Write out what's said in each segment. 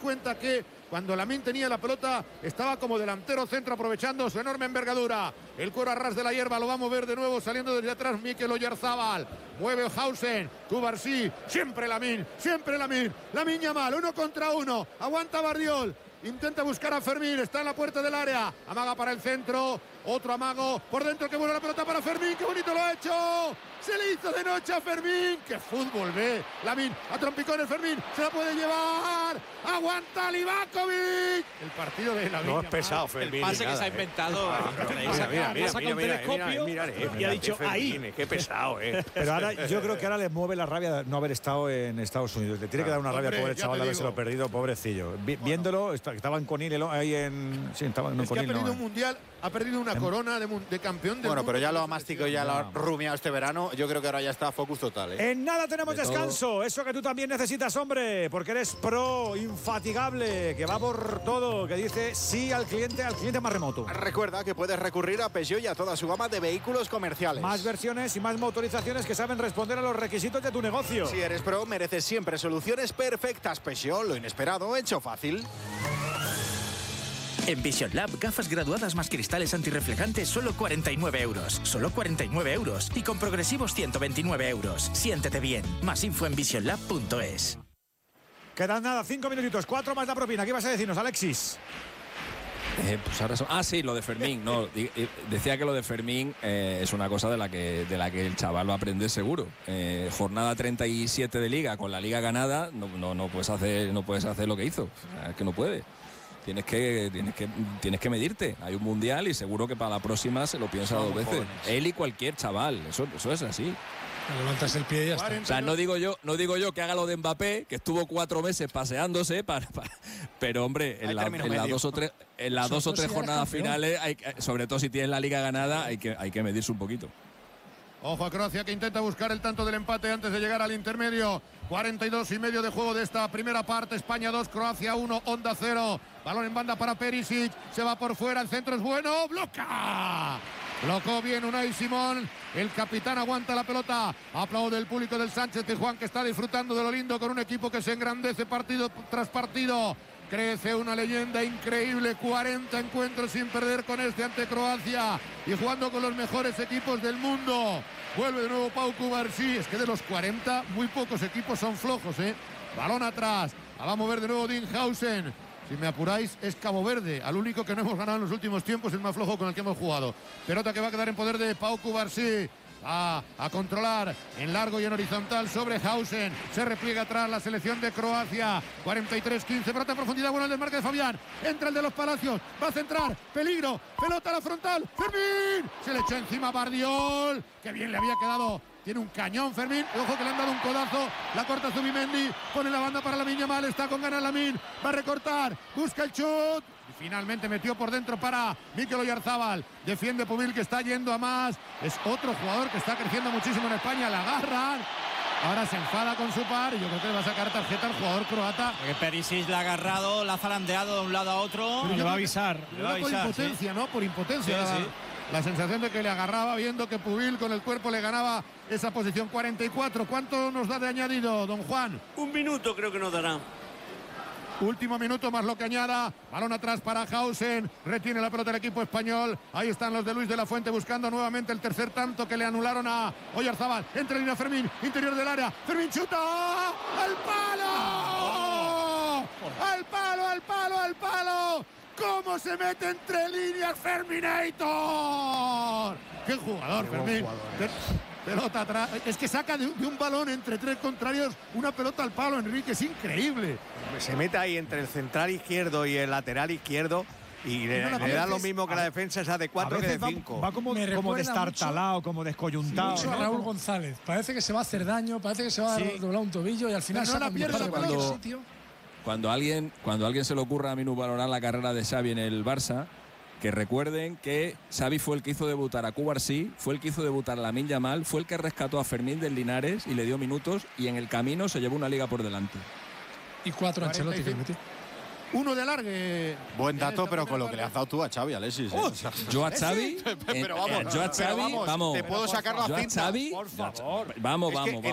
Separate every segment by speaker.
Speaker 1: cuenta que cuando Lamine tenía la pelota estaba como delantero centro aprovechando su enorme envergadura. El cuero a ras de la hierba lo va a mover de nuevo saliendo desde atrás Mikel Oyarzabal. Mueve Hausen, Cubarsí, siempre Lamine, Lamine Yamal, 1 contra 1. Aguanta Bardiol. Intenta buscar a Fermín, está en la puerta del área. Amaga para el centro, otro amago. Por dentro que vuelve la pelota para Fermín, qué bonito lo ha hecho. Se le hizo de noche a Fermín. ¡Qué fútbol ve! Lamine a trompicones, Fermín se la puede llevar. ¡Aguanta Livakovic! El partido de Lamine.
Speaker 2: No es pesado, Fermín.
Speaker 3: El pase que se ha inventado.
Speaker 2: Mira,
Speaker 3: y ha dicho ahí.
Speaker 2: Qué pesado,
Speaker 4: Pero ahora yo creo que ahora le mueve la rabia de no haber estado en Estados Unidos. Le tiene que dar una rabia al pobre chaval de haberse perdido, pobrecillo. Viéndolo, estaba en Conil ahí en. Sí, estaba en Conil.
Speaker 1: Ha perdido un mundial, ha perdido una corona de campeón del mundo.
Speaker 5: Pero ya lo ha masticado, ya lo ha rumiado este verano. Yo creo que ahora ya está focus total.
Speaker 4: En nada tenemos descanso. Eso que tú también necesitas, hombre, porque eres pro, infatigable, que va por todo, que dice sí al cliente más remoto.
Speaker 5: Recuerda que puedes recurrir a Peugeot y a toda su gama de vehículos comerciales.
Speaker 4: Más versiones y más motorizaciones que saben responder a los requisitos de tu negocio.
Speaker 5: Si eres pro, mereces siempre soluciones perfectas. Peugeot, lo inesperado hecho fácil.
Speaker 6: En Vision Lab, gafas graduadas más cristales antirreflejantes, solo 49 euros. Solo 49 euros. Y con progresivos 129 euros. Siéntete bien. Más info en visionlab.es.
Speaker 4: Quedan nada, 5 minutitos, 4 más la propina. ¿Qué vas a decirnos, Alexis?
Speaker 3: Pues ahora sí, lo de Fermín. No, decía que lo de Fermín es una cosa de la que el chaval va a aprender seguro. Jornada 37 de liga, con la liga ganada, no puedes hacer lo que hizo. Es que no puede. Tienes que medirte. Hay un mundial y seguro que para la próxima se lo piensa 2 veces. Jóvenes. Él y cualquier chaval. Eso es así.
Speaker 7: Levantas el pie y ya está.
Speaker 3: O sea, no digo yo que haga lo de Mbappé, que estuvo 4 meses paseándose, pero hombre, en las 2 o 3 jornadas finales, sobre todo si tienes la liga ganada, hay que medirse un poquito.
Speaker 1: Ojo a Croacia, que intenta buscar el tanto del empate antes de llegar al intermedio. 42 y medio de juego de esta primera parte. España 2, Croacia 1, Honda 0. Balón en banda para Perisic. Se va por fuera, el centro es bueno. ¡Bloca! Blocó bien Unai Simón. El capitán aguanta la pelota. Aplaude el público del Sánchez Pizjuán, que está disfrutando de lo lindo con un equipo que se engrandece partido tras partido. Crece una leyenda increíble, 40 encuentros sin perder con este ante Croacia y jugando con los mejores equipos del mundo. Vuelve de nuevo Pau Cubarsí. Es que de los 40 muy pocos equipos son flojos, Balón atrás, la va a mover de nuevo Dean Hausen. Si me apuráis, es Cabo Verde, al único que no hemos ganado en los últimos tiempos, el más flojo con el que hemos jugado. Pelota que va a quedar en poder de Pau Cubarsí. A controlar en largo y en horizontal sobre Hausen. Se repliega atrás la selección de Croacia. 43-15, pelota en profundidad, bueno el desmarque de Fabián. Entra el de los Palacios, va a centrar, peligro, pelota a la frontal. Fermín, se le echó encima Bardiol. Qué bien le había quedado. Tiene un cañón Fermín, ojo que le han dado un codazo, la corta Zubimendi, pone la banda para Lamine Yamal, está con ganas Lamine, va a recortar, busca el chut, y finalmente metió por dentro para Mikel Oyarzabal, defiende Pubil, que está yendo a más, es otro jugador que está creciendo muchísimo en España, la agarran, ahora se enfada con su par y yo creo que le va a sacar tarjeta al jugador croata.
Speaker 3: Porque Perisic la ha agarrado, la ha zarandeado de un lado a otro.
Speaker 7: Le va a avisar.
Speaker 1: Por impotencia, ¿no? Por impotencia. Sí. La sensación de que le agarraba viendo que Pubil con el cuerpo le ganaba esa posición. 44. ¿Cuánto nos da de añadido, don Juan?
Speaker 8: 1 minuto creo que nos dará.
Speaker 1: Último minuto más lo que añada. Balón atrás para Hausen. Retiene la pelota el equipo español. Ahí están los de Luis de la Fuente buscando nuevamente el tercer tanto que le anularon a Oyarzabal. Entra en línea Fermín. Interior del área. Fermín chuta. ¡Al palo! ¡Al palo, al palo, al palo! ¿Cómo se mete entre líneas Ferminator? ¡Qué jugador, Fermín! Pelota atrás. Es que saca de un balón entre 3 contrarios una pelota al palo, Enrique. Es increíble.
Speaker 2: Se mete ahí entre el central izquierdo y el lateral izquierdo y le da lo mismo que la defensa esa de 4 que de 5.
Speaker 4: Va como destartalado, como descoyuntado.
Speaker 7: Mucho a Raúl González. Parece que se va a hacer daño, parece que se va a doblar un tobillo y al final
Speaker 1: no la pierde
Speaker 3: Cuando a alguien se le ocurra a minusvalorar la carrera de Xavi en el Barça, que recuerden que Xavi fue el que hizo debutar a Cubarsí, fue el que hizo debutar a Lamine Yamal, fue el que rescató a Fermín del Linares y le dio minutos y en el camino se llevó una liga por delante.
Speaker 7: Y 4 Ancelotti que metió.
Speaker 1: 1 de alargue.
Speaker 5: Buen dato, pero con lo que le has dado tú a Xavi, Alexis.
Speaker 3: Yo a Xavi,
Speaker 5: pero vamos, te puedo sacar la cinta.
Speaker 3: Xavi,
Speaker 4: por favor.
Speaker 3: Vamos.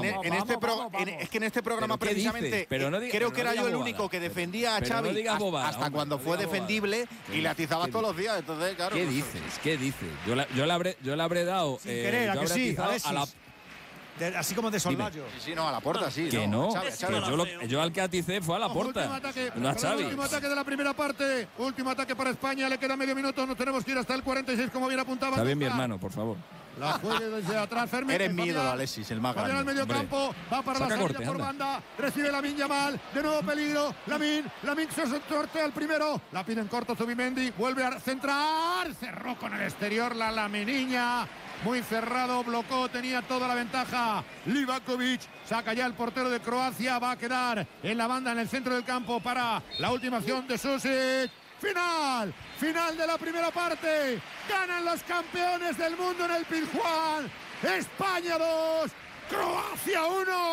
Speaker 5: Es que en este programa
Speaker 3: ¿Pero qué
Speaker 5: precisamente
Speaker 3: dices? Pero no diga-
Speaker 5: creo
Speaker 3: pero
Speaker 5: que
Speaker 3: no
Speaker 5: era yo
Speaker 3: digas
Speaker 5: el
Speaker 3: bobada.
Speaker 5: único que defendía a
Speaker 3: Pero no
Speaker 5: Xavi
Speaker 3: digas bobada,
Speaker 5: hasta
Speaker 3: hombre,
Speaker 5: cuando
Speaker 3: no
Speaker 5: fue
Speaker 3: digas bobada.
Speaker 5: defendible y le atizabas
Speaker 3: ¿Qué
Speaker 5: todos los días. Entonces, claro.
Speaker 3: ¿Qué dices? Yo le habré dado.
Speaker 4: Sin querer, ¿a
Speaker 3: yo
Speaker 4: que
Speaker 3: habré
Speaker 4: sí,
Speaker 3: atizado
Speaker 4: Alexis?
Speaker 3: a la.
Speaker 4: Así como de Solvallo.
Speaker 5: Sí, no, a la puerta sí.
Speaker 3: Que no,
Speaker 5: Xavi,
Speaker 3: que
Speaker 5: Xavi.
Speaker 3: yo al que aticé fue a la
Speaker 1: Último
Speaker 3: porta.
Speaker 1: ataque,
Speaker 3: No a Xavi.
Speaker 1: último ataque de la primera parte. Último ataque para España. Le queda medio minuto. Nos tenemos que ir hasta el 46, como bien apuntaba.
Speaker 3: Está bien, mi hermano, por favor.
Speaker 1: La juegue desde atrás, Fermín.
Speaker 5: Eres mi ídolo, Alexis, el más
Speaker 1: Fabián al
Speaker 5: grande.
Speaker 1: medio campo, va para la
Speaker 3: Saca
Speaker 1: salida
Speaker 3: corte,
Speaker 1: por
Speaker 3: anda.
Speaker 1: banda, recibe Lamine Yamal, de nuevo peligro, Lamine se sortea al primero, la pide en corto Zubimendi, vuelve a centrar, cerró con el exterior la Laminiña, muy cerrado, bloqueó, tenía toda la ventaja, Livakovic, saca ya el portero de Croacia, va a quedar en la banda en el centro del campo para la última acción de Susic. Final de la primera parte. Ganan los campeones del mundo en el Pizjuán. España 2, Croacia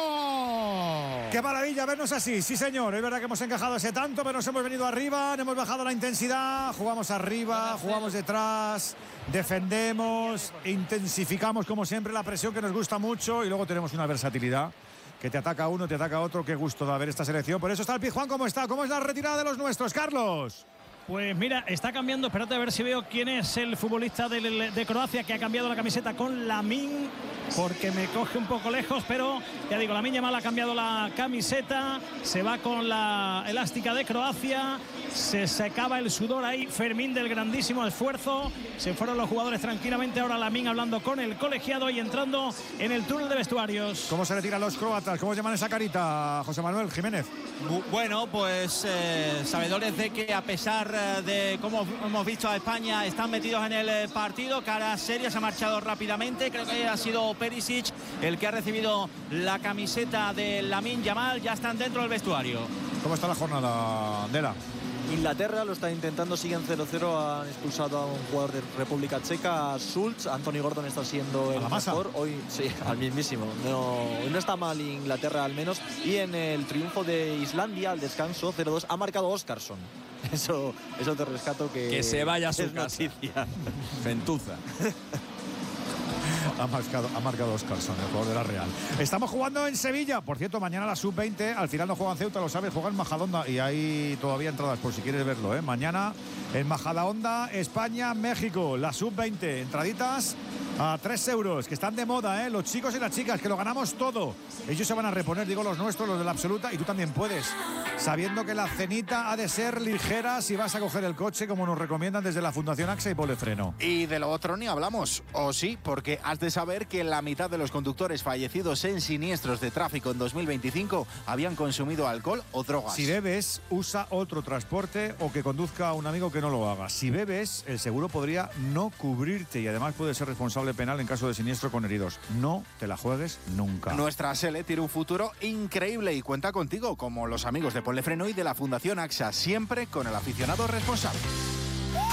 Speaker 1: 1.
Speaker 4: Qué maravilla vernos así, sí señor. Es verdad que hemos encajado ese tanto, pero nos hemos venido arriba, no hemos bajado la intensidad, jugamos arriba, jugamos detrás, defendemos, intensificamos como siempre la presión que nos gusta mucho y luego tenemos una versatilidad que te ataca uno, te ataca otro. Qué gusto de ver esta selección. Por eso está el Pizjuán como está. ¿Cómo es la retirada de los nuestros, Carlos?
Speaker 8: Pues mira, está cambiando, espérate a ver si veo quién es el futbolista de Croacia que ha cambiado la camiseta con Lamine, porque me coge un poco lejos, pero ya digo, Lamine Yamal ha cambiado la camiseta, se va con la elástica de Croacia, se secaba el sudor ahí, Fermín del grandísimo esfuerzo, se fueron los jugadores tranquilamente, ahora Lamine hablando con el colegiado y entrando en el túnel de vestuarios.
Speaker 4: ¿Cómo se retiran los croatas? ¿Cómo llaman esa carita, José Manuel Jiménez?
Speaker 9: Bueno, pues sabedores de que a pesar de cómo hemos visto a España, están metidos en el partido, cara seria, se ha marchado rápidamente, creo que ha sido Perisic el que ha recibido la camiseta de Lamine Yamal, ya están dentro del vestuario.
Speaker 4: ¿Cómo está la jornada, Dela?
Speaker 10: Inglaterra lo está intentando, siguen 0-0, han expulsado a un jugador de República Checa, Schultz. Anthony Gordon está siendo el mejor hoy, sí, al mismísimo. No está mal Inglaterra al menos. Y en el triunfo de Islandia al descanso 0-2 ha marcado Óskarsson. Eso te rescato que
Speaker 3: se vaya a su
Speaker 10: es
Speaker 3: casa.
Speaker 10: noticia.
Speaker 3: Gentuza.
Speaker 4: Ha marcado Óskarsson, el jugador de la Real. Estamos jugando en Sevilla. Por cierto, mañana la Sub-20. Al final no juegan Ceuta, lo sabes, juegan Majadahonda. Y hay todavía entradas por si quieres verlo, ¿eh? Mañana en Majadahonda, España, México. La Sub-20. Entraditas a 3 euros, que están de moda, ¿eh? Los chicos y las chicas, que lo ganamos todo. Ellos se van a reponer, digo, los nuestros, los de la absoluta. Y tú también puedes. Sabiendo que la cenita ha de ser ligera si vas a coger el coche, como nos recomiendan desde la Fundación AXA y Polefreno.
Speaker 5: Y de lo otro ni hablamos, o sí, porque has de saber que la mitad de los conductores fallecidos en siniestros de tráfico en 2025 habían consumido alcohol o drogas.
Speaker 4: Si bebes, usa otro transporte o que conduzca a un amigo que no lo haga. Si bebes, el seguro podría no cubrirte y además puede ser responsable penal en caso de siniestro con heridos. No te la juegues nunca.
Speaker 5: Nuestra Sele tiene un futuro increíble y cuenta contigo, como los amigos de Polefreno y de la Fundación AXA, siempre con el aficionado responsable.